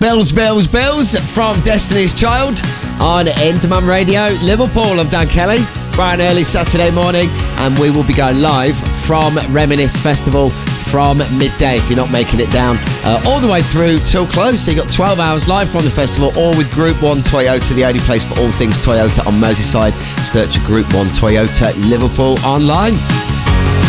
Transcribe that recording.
Bells, Bells, Bells from Destiny's Child on Intermum Radio. Liverpool, I'm Dan Kelly. Bright and early Saturday morning, and we will be going live from Reminisce Festival from midday if you're not making it down all the way through till close. So you've got 12 hours live from the festival, all with Group 1 Toyota, the only place for all things Toyota on Merseyside. Search Group 1 Toyota Liverpool online.